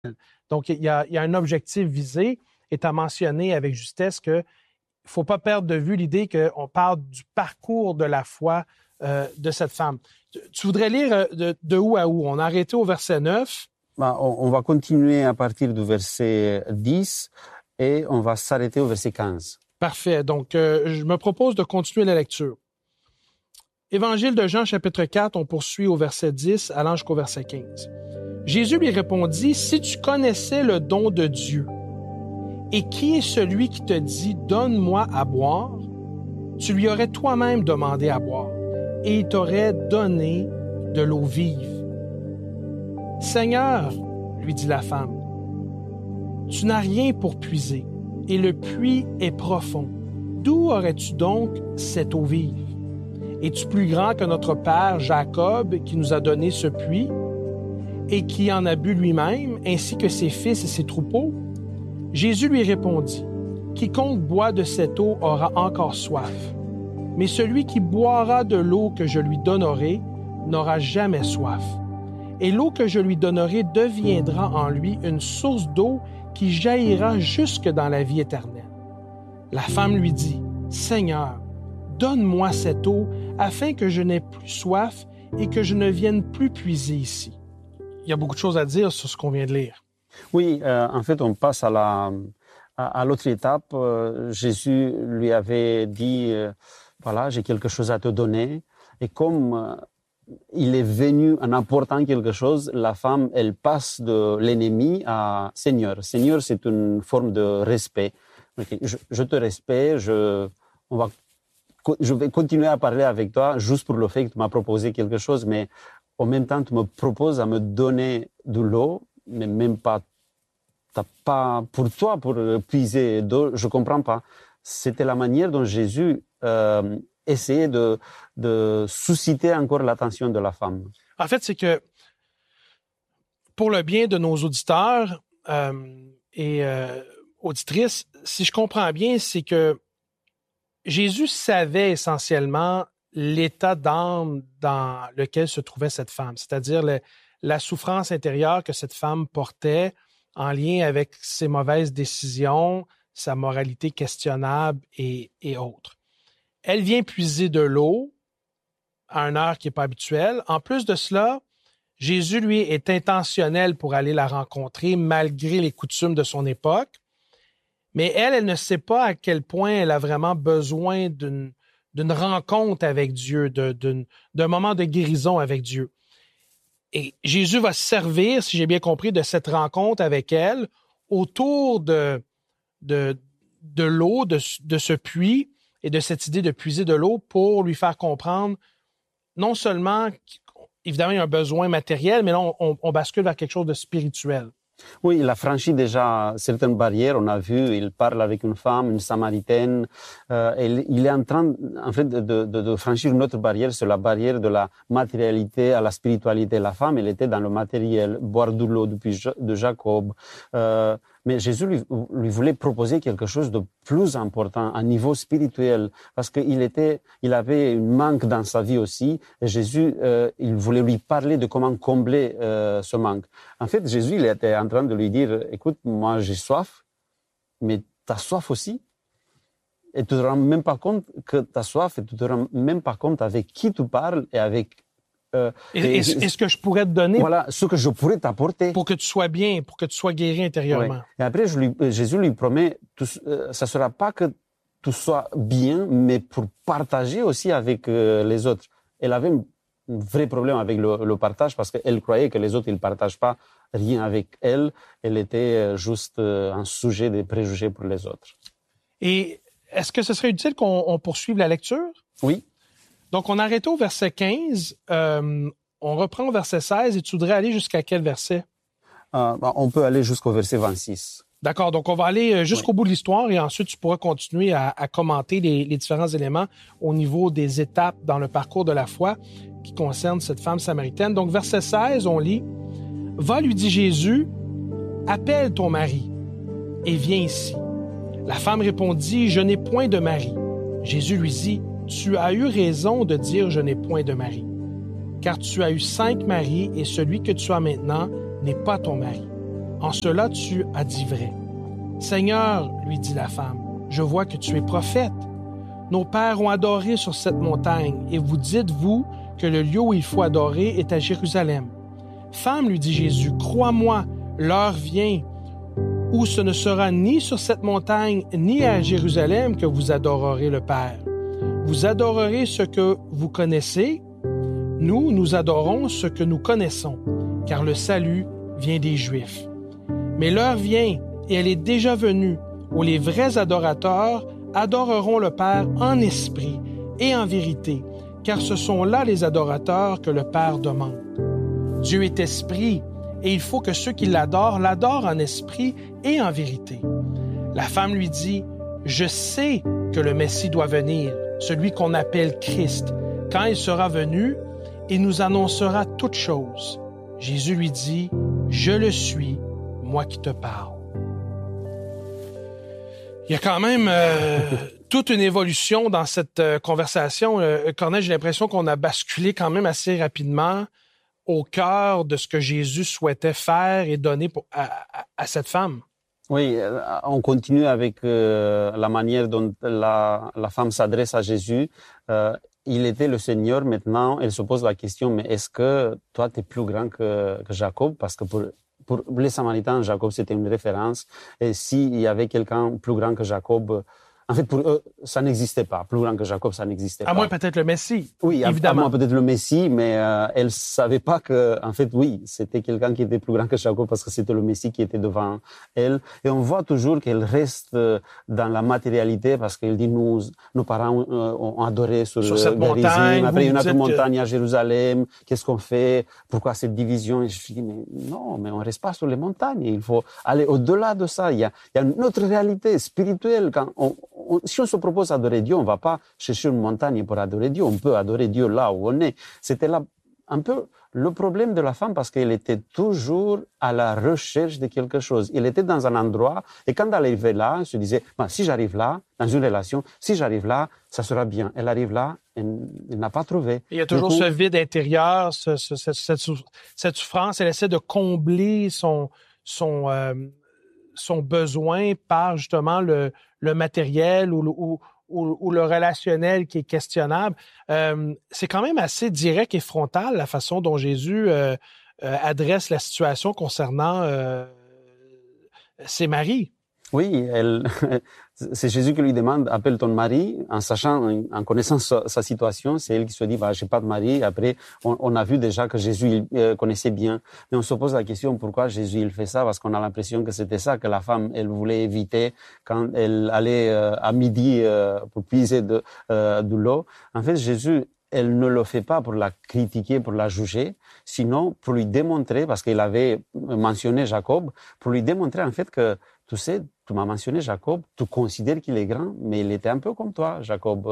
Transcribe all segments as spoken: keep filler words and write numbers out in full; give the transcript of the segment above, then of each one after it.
Donc, il y a, il y a un objectif visé et tu as mentionné avec justesse qu'il ne faut pas perdre de vue l'idée qu'on parle du parcours de la foi euh, de cette femme. Tu, tu voudrais lire de, de où à où? On a arrêté au verset neuf. Ben, on, on va continuer à partir du verset dix et on va s'arrêter au verset quinze. Parfait. Donc, euh, je me propose de continuer la lecture. Évangile de Jean, chapitre quatre, on poursuit au verset dix, allant jusqu'au verset quinze. Jésus lui répondit, « Si tu connaissais le don de Dieu, et qui est celui qui te dit, « Donne-moi à boire », tu lui aurais toi-même demandé à boire, et il t'aurait donné de l'eau vive. « Seigneur, lui dit la femme, tu n'as rien pour puiser, et le puits est profond. D'où aurais-tu donc cette eau vive? Es-tu plus grand que notre père Jacob qui nous a donné ce puits et qui en a bu lui-même, ainsi que ses fils et ses troupeaux? » Jésus lui répondit, « Quiconque boit de cette eau aura encore soif, mais celui qui boira de l'eau que je lui donnerai n'aura jamais soif. Et l'eau que je lui donnerai deviendra en lui une source d'eau qui jaillira jusque dans la vie éternelle. » La femme lui dit, « Seigneur, donne-moi cette eau afin que je n'aie plus soif et que je ne vienne plus puiser ici. » Il y a beaucoup de choses à dire sur ce qu'on vient de lire. Oui, euh, en fait, on passe à la à, à l'autre étape. Euh, Jésus lui avait dit, euh, voilà, j'ai quelque chose à te donner. Et comme euh, il est venu en apportant quelque chose, la femme, elle passe de l'ennemi à Seigneur. Seigneur, c'est une forme de respect. Okay, je, je te respecte, je, on va, je vais continuer à parler avec toi juste pour le fait que tu m'as proposé quelque chose, mais en même temps, tu me proposes à me donner de l'eau, mais même pas, t'as pas pour toi, pour puiser d'eau, je comprends pas. C'était la manière dont Jésus euh, essayait de, de susciter encore l'attention de la femme. En fait, c'est que pour le bien de nos auditeurs euh, et euh, auditrices, si je comprends bien, c'est que Jésus savait essentiellement l'état d'âme dans lequel se trouvait cette femme, c'est-à-dire le, la souffrance intérieure que cette femme portait en lien avec ses mauvaises décisions, sa moralité questionnable et, et autres. Elle vient puiser de l'eau à une heure qui n'est pas habituelle. En plus de cela, Jésus, lui, est intentionnel pour aller la rencontrer malgré les coutumes de son époque. Mais elle, elle ne sait pas à quel point elle a vraiment besoin d'une, d'une rencontre avec Dieu, de, d'une, d'un moment de guérison avec Dieu. Et Jésus va se servir, si j'ai bien compris, de cette rencontre avec elle autour de, de, de l'eau, de, de ce puits et de cette idée de puiser de l'eau pour lui faire comprendre non seulement, évidemment, il y a un besoin matériel, mais là, on, on, on bascule vers quelque chose de spirituel. Oui, il a franchi déjà certaines barrières. On a vu, il parle avec une femme, une samaritaine. Euh, et il est en train, en fait, de, de, de franchir une autre barrière, c'est la barrière de la matérialité à la spiritualité. La femme, elle était dans le matériel, boire de l'eau depuis de Jacob. Euh, mais Jésus lui, lui voulait proposer quelque chose de plus important, à niveau spirituel, parce qu'il était, il avait un manque dans sa vie aussi. Et Jésus, euh, il voulait lui parler de comment combler euh, ce manque. En fait, Jésus, il était en train de lui dire, écoute, moi j'ai soif, mais tu as soif aussi. Et tu ne te rends même pas compte que tu as soif et tu ne te rends même pas compte avec qui tu parles et avec... Euh, et, et, et ce que je pourrais te donner... Voilà, ce que je pourrais t'apporter. Pour que tu sois bien, pour que tu sois guéri intérieurement. Oui. Et après, je lui, Jésus lui promet, tout, euh, ça ne sera pas que tu sois bien, mais pour partager aussi avec euh, les autres. Elle avait un vrai problème avec le, le partage parce qu'elle croyait que les autres, ils ne partagent pas rien avec elle. Elle était juste euh, un sujet de préjugés pour les autres. Et est-ce que ce serait utile qu'on on poursuive la lecture? Oui. Donc, on arrête au verset quinze, euh, on reprend au verset seize, et tu voudrais aller jusqu'à quel verset? Euh, bah, on peut aller jusqu'au verset vingt-six. D'accord, donc on va aller jusqu'au oui. bout de l'histoire et ensuite tu pourras continuer à, à commenter les, les différents éléments au niveau des étapes dans le parcours de la foi qui concernent cette femme samaritaine. Donc, verset seize, on lit, « Va, lui dit Jésus, appelle ton mari et viens ici. La femme répondit, « Je n'ai point de mari. » Jésus lui dit, « Tu as eu raison de dire « Je n'ai point de mari », car tu as eu cinq maris et celui que tu as maintenant n'est pas ton mari. En cela, tu as dit vrai. Seigneur, lui dit la femme, je vois que tu es prophète. Nos pères ont adoré sur cette montagne, et vous dites, vous, que le lieu où il faut adorer est à Jérusalem. Femme, lui dit Jésus, crois-moi, l'heure vient où ce ne sera ni sur cette montagne, ni à Jérusalem que vous adorerez le Père. Vous adorerez ce que vous connaissez. Nous, nous adorons ce que nous connaissons, car le salut vient des Juifs. Mais l'heure vient, et elle est déjà venue, où les vrais adorateurs adoreront le Père en esprit et en vérité, car ce sont là les adorateurs que le Père demande. Dieu est esprit, et il faut que ceux qui l'adorent l'adorent en esprit et en vérité. La femme lui dit, « Je sais que le Messie doit venir, celui qu'on appelle Christ. Quand il sera venu, il nous annoncera toutes choses. » Jésus lui dit, « Je le suis, moi qui te parle. » Il y a quand même euh, toute une évolution dans cette euh, conversation. Euh, Corneille, j'ai l'impression qu'on a basculé quand même assez rapidement au cœur de ce que Jésus souhaitait faire et donner pour, à, à, à cette femme. Oui, on continue avec euh, la manière dont la, la femme s'adresse à Jésus. Euh, il était le Seigneur, maintenant elle se pose la question, mais est-ce que toi tu es plus grand que, que Jacob? Parce que pour, pour les Samaritains, Jacob c'était une référence. Et s'il y avait quelqu'un plus grand que Jacob, en fait pour eux ça n'existait pas. Plus grand que Jacob, ça n'existait pas. À moins peut-être le Messie. Oui, évidemment. à moins peut-être le Messie, mais euh, elle savait pas que, en fait, oui, c'était quelqu'un qui était plus grand que Jacob parce que c'était le Messie qui était devant elle. Et on voit toujours qu'elle reste dans la matérialité parce qu'elle dit nous, nos parents euh, ont adoré sur, sur cette Gérizim, montagne. Après une autre montagne que... à Jérusalem. Qu'est-ce qu'on fait? Pourquoi cette division? Et je me dis mais non, mais on reste pas sur les montagnes. Il faut aller au-delà de ça. Il y a, il y a une autre réalité spirituelle. Quand on, on, si on se propose d'adorer Dieu, on va pas chercher une montagne pour adorer Dieu. On peut adorer Dieu là où on est. C'était là un peu le problème de la femme parce qu'elle était toujours à la recherche de quelque chose. Elle était dans un endroit et quand elle arrivait là, elle se disait, bah, si j'arrive là, dans une relation, si j'arrive là, ça sera bien. Elle arrive là, elle, elle n'a pas trouvé. Il y a toujours coup, ce vide intérieur, ce, ce, cette, cette souffrance. Elle essaie de combler son, son, euh, son besoin par justement le, le matériel ou, ou Ou, ou le relationnel qui est questionnable. Euh, c'est quand même assez direct et frontal la façon dont Jésus euh, euh, adresse la situation concernant euh, ses maris. Oui, elle, c'est Jésus qui lui demande, appelle ton mari, en sachant, en connaissant sa, sa situation, c'est elle qui se dit, bah, j'ai pas de mari. Après, on, on a vu déjà que Jésus il, euh, connaissait bien. Mais on se pose la question, pourquoi Jésus il fait ça? Parce qu'on a l'impression que c'était ça que la femme, elle voulait éviter quand elle allait euh, à midi euh, pour puiser de, euh, de l'eau. En fait, Jésus, elle ne le fait pas pour la critiquer, pour la juger, sinon pour lui démontrer, parce qu'il avait mentionné Jacob, pour lui démontrer en fait que, tu sais, tu m'as mentionné Jacob, tu considères qu'il est grand, mais il était un peu comme toi, Jacob.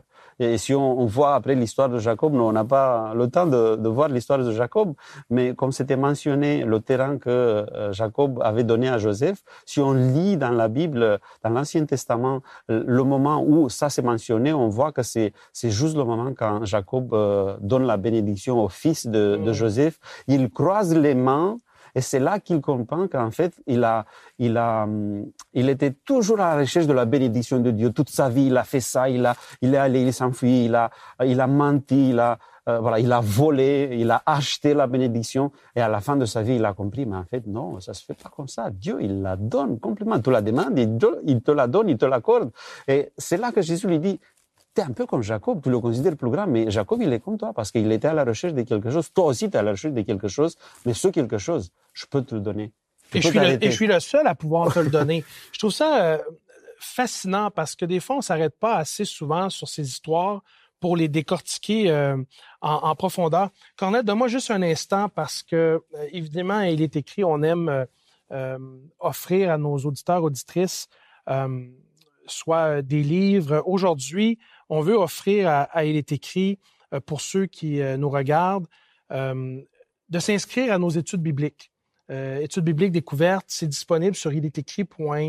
Et si on, on voit après l'histoire de Jacob, nous, on n'a pas le temps de, de voir l'histoire de Jacob, mais comme c'était mentionné, le terrain que Jacob avait donné à Joseph, si on lit dans la Bible, dans l'Ancien Testament, le moment où ça s'est mentionné, on voit que c'est, c'est juste le moment quand Jacob euh, donne la bénédiction au fils de, de Joseph. Il croise les mains. Et c'est là qu'il comprend qu'en fait, il a, il a, il était toujours à la recherche de la bénédiction de Dieu. Toute sa vie, il a fait ça, il a, il est allé, il s'enfuit, il a, il a menti, il a, euh, voilà, il a volé, il a acheté la bénédiction. Et à la fin de sa vie, il a compris, mais en fait, non, ça se fait pas comme ça. Dieu, il la donne complètement. Tu la demandes, il te la donne, il te l'accorde. Et c'est là que Jésus lui dit, t'es un peu comme Jacob, tu le considères plus grand, mais Jacob, il est comme toi, parce qu'il était à la recherche de quelque chose. Toi aussi, tu es à la recherche de quelque chose, mais ce quelque chose, je peux te le donner. Et je, suis le, et je suis le seul à pouvoir te le donner. Je trouve ça euh, fascinant, parce que des fois, on s'arrête pas assez souvent sur ces histoires pour les décortiquer euh, en, en profondeur. Cornette, donne-moi juste un instant, parce que, euh, évidemment, il est écrit, on aime euh, euh, offrir à nos auditeurs, auditrices, euh, soit des livres. Aujourd'hui, on veut offrir à, à Il est écrit, euh, pour ceux qui euh, nous regardent, euh, de s'inscrire à nos études bibliques. Euh, études bibliques découvertes, c'est disponible sur il est écrit point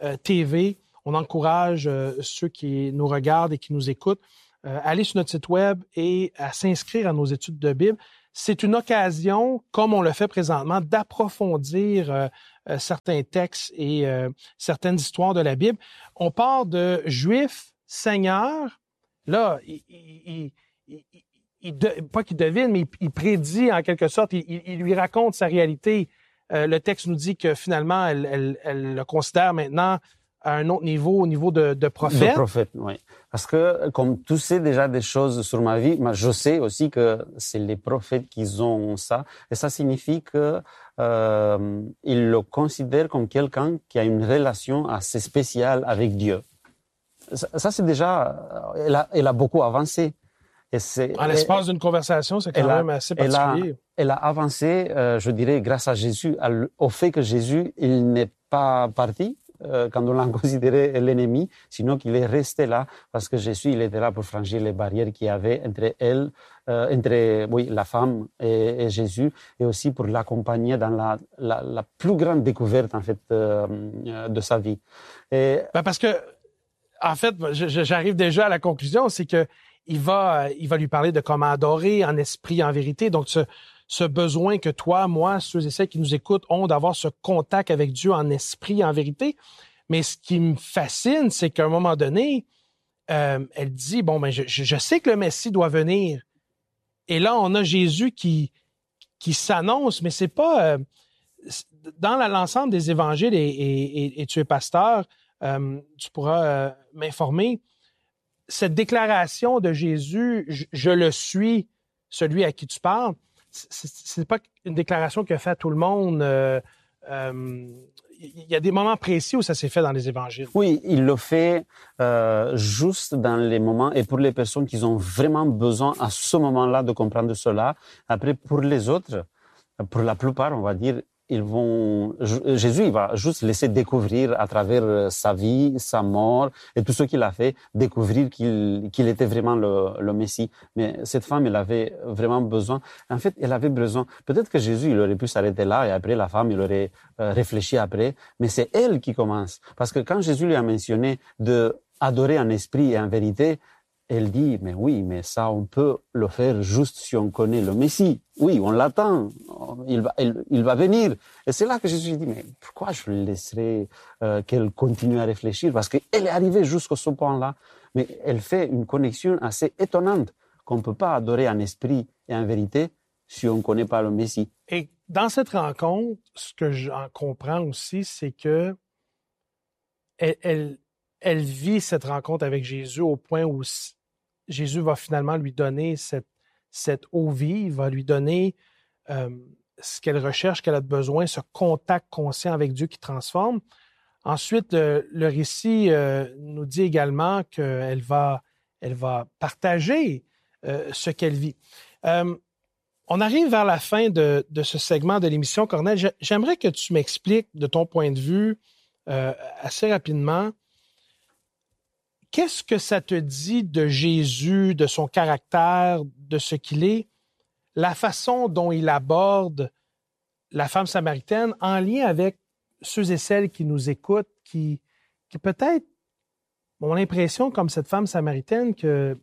t v. On encourage euh, ceux qui nous regardent et qui nous écoutent euh, à aller sur notre site web et à s'inscrire à nos études de Bible. c'est une occasion, comme on le fait présentement, d'approfondir euh, euh, certains textes et euh, certaines histoires de la Bible. On part de Juifs, Seigneur. Là, il, il, il, il, il de, pas qu'il devine, mais il, il prédit en quelque sorte, il, il lui raconte sa réalité. Euh, le texte nous dit que finalement, elle, elle, elle le considère maintenant à un autre niveau, au niveau de, de prophète. De prophète, oui. Parce que comme tu sais déjà des choses sur ma vie, mais je sais aussi que c'est les prophètes qui ont ça. Et ça signifie que euh, ils le considèrent comme quelqu'un qui a une relation assez spéciale avec Dieu. Ça, ça c'est déjà, elle a, elle a beaucoup avancé. Et c'est, en l'espace d'une conversation, c'est quand même a, assez particulier. Elle a, elle a avancé, euh, je dirais, grâce à Jésus, au fait que Jésus, il n'est pas parti euh, quand on l'a considéré l'ennemi, sinon qu'il est resté là parce que Jésus, il était là pour franchir les barrières qu'il y avait entre elle, euh, entre oui, la femme et, et Jésus, et aussi pour l'accompagner dans la, la, la plus grande découverte en fait euh, de sa vie. Et, ben parce que, en fait, je, j'arrive déjà à la conclusion, c'est que il va, il va lui parler de comment adorer en esprit, en vérité. Donc, ce, ce besoin que toi, moi, ceux et celles qui nous écoutent ont d'avoir ce contact avec Dieu en esprit, en vérité. Mais ce qui me fascine, c'est qu'à un moment donné, euh, elle dit, bon, ben, je, je sais que le Messie doit venir. Et là, on a Jésus qui, qui s'annonce, mais c'est pas... Euh, dans l'ensemble des évangiles, et, et, et, et tu es pasteur, euh, tu pourras euh, m'informer, cette déclaration de Jésus, je, je le suis, celui à qui tu parles, c'est, c'est pas une déclaration qu'il a faite à tout le monde. Euh, euh, il y a des moments précis où ça s'est fait dans les évangiles. Oui, il le fait euh, juste dans les moments et pour les personnes qui ont vraiment besoin à ce moment-là de comprendre cela. Après, pour les autres, pour la plupart, on va dire, ils vont, Jésus, il va juste laisser découvrir à travers sa vie, sa mort et tout ce qu'il a fait, découvrir qu'il, qu'il était vraiment le, le Messie. Mais cette femme, elle avait vraiment besoin. En fait, elle avait besoin. Peut-être que Jésus, il aurait pu s'arrêter là et après la femme, il aurait euh, réfléchi après. Mais c'est elle qui commence. Parce que quand Jésus lui a mentionné de adorer en esprit et en vérité, elle dit, mais oui, mais ça, on peut le faire juste si on connaît le Messie. Oui, on l'attend. Il va, il, il va venir. Et c'est là que Jésus dit, mais pourquoi je laisserai euh, qu'elle continue à réfléchir? Parce qu'elle est arrivée jusqu'à ce point-là. Mais elle fait une connexion assez étonnante qu'on ne peut pas adorer en esprit et en vérité si on ne connaît pas le Messie. Et dans cette rencontre, ce que j'en comprends aussi, c'est que elle, elle, elle vit cette rencontre avec Jésus au point où Jésus va finalement lui donner cette, cette eau vive, va lui donner euh, ce qu'elle recherche, qu'elle a besoin, ce contact conscient avec Dieu qui transforme. Ensuite, le, le récit euh, nous dit également qu'elle va, elle va partager euh, ce qu'elle vit. Euh, on arrive vers la fin de, de ce segment de l'émission, Cornel. J'aimerais que tu m'expliques, de ton point de vue, euh, assez rapidement, qu'est-ce que ça te dit de Jésus, de son caractère, de ce qu'il est, la façon dont il aborde la femme samaritaine en lien avec ceux et celles qui nous écoutent, qui, qui peut-être ont l'impression, comme cette femme samaritaine, que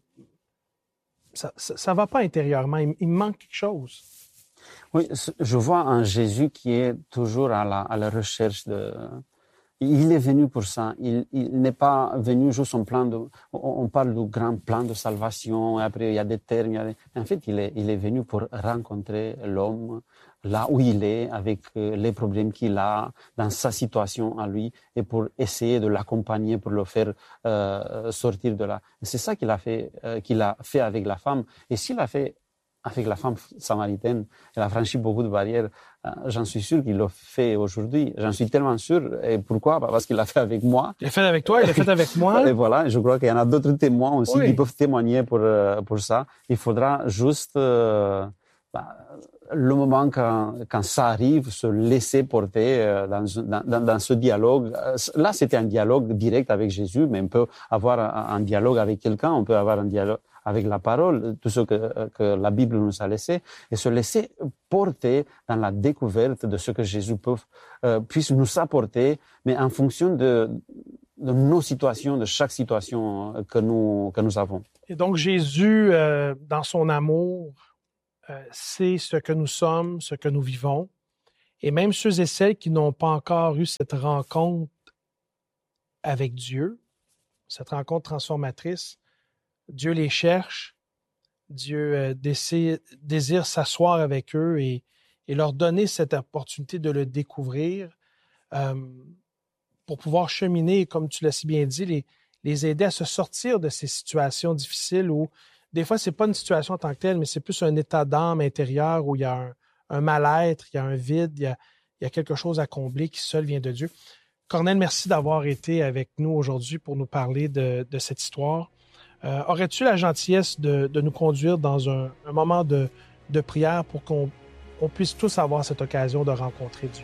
ça ne va pas intérieurement, il, il manque quelque chose. Oui, je vois un Jésus qui est toujours à la, à la recherche de... Il est venu pour ça. Il, il n'est pas venu juste en plan de... On parle du grand plan de salvation, et après il y a des termes. Il y a des... En fait, il est, il est venu pour rencontrer l'homme là où il est, avec les problèmes qu'il a, dans sa situation à lui, et pour essayer de l'accompagner, pour le faire euh, sortir de là. Et c'est ça qu'il a fait, euh, qu'il a fait avec la femme. Et s'il a fait avec la femme samaritaine, elle a franchi beaucoup de barrières. J'en suis sûr qu'il l'a fait aujourd'hui. J'en suis tellement sûr. Et pourquoi? Parce qu'il l'a fait avec moi. Il l'a fait avec toi, il l'a fait avec moi. Et voilà, je crois qu'il y en a d'autres témoins aussi oui. qui peuvent témoigner pour, pour ça. Il faudra juste, euh, bah, le moment quand, quand ça arrive, se laisser porter dans, dans, dans ce dialogue. Là, c'était un dialogue direct avec Jésus, mais on peut avoir un, un dialogue avec quelqu'un, on peut avoir un dialogue avec la parole, tout ce que, que la Bible nous a laissé, et se laisser porter dans la découverte de ce que Jésus peut, euh, puisse nous apporter, mais en fonction de, de nos situations, de chaque situation que nous, que nous avons. Et donc Jésus, euh, dans son amour, euh, sait ce que nous sommes, ce que nous vivons. Et même ceux et celles qui n'ont pas encore eu cette rencontre avec Dieu, cette rencontre transformatrice, Dieu les cherche, Dieu euh, désire, désire s'asseoir avec eux et, et leur donner cette opportunité de le découvrir euh, pour pouvoir cheminer, comme tu l'as si bien dit, les, les aider à se sortir de ces situations difficiles où des fois, ce n'est pas une situation en tant que telle, mais c'est plus un état d'âme intérieur où il y a un, un mal-être, il y a un vide, il y a, il y a quelque chose à combler qui seul vient de Dieu. Cornel, merci d'avoir été avec nous aujourd'hui pour nous parler de, de cette histoire. Euh, aurais-tu la gentillesse de, de nous conduire dans un, un moment de, de prière pour qu'on on puisse tous avoir cette occasion de rencontrer Dieu?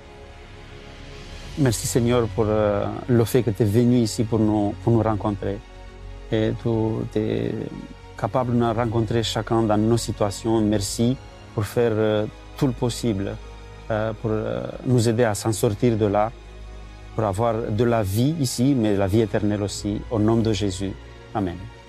Merci Seigneur pour euh, le fait que tu es venu ici pour nous, pour nous rencontrer. Et tu es capable de nous rencontrer chacun dans nos situations. Merci pour faire euh, tout le possible, euh, pour euh, nous aider à s'en sortir de là, pour avoir de la vie ici, mais de la vie éternelle aussi, au nom de Jésus. Amen.